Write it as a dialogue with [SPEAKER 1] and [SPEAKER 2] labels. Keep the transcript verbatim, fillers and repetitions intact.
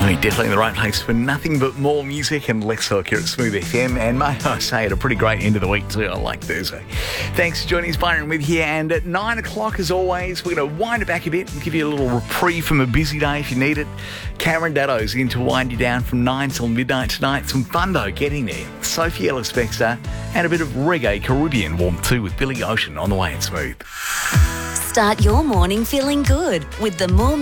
[SPEAKER 1] I mean, definitely in the right place for nothing but more music and less talk here at Smooth F M. And may I say, it a pretty great end of the week too. I like Thursday. Thanks for joining us, Byron with here. And at nine o'clock, as always, we're going to wind it back a bit and give you a little reprieve from a busy day if you need it. Cameron Daddo's in to wind you down from nine till midnight tonight. Some fun though getting there. Sophie Ellis-Bextor and a bit of reggae Caribbean warmth too with Billy Ocean on the way at Smooth.
[SPEAKER 2] Start your morning feeling good with the More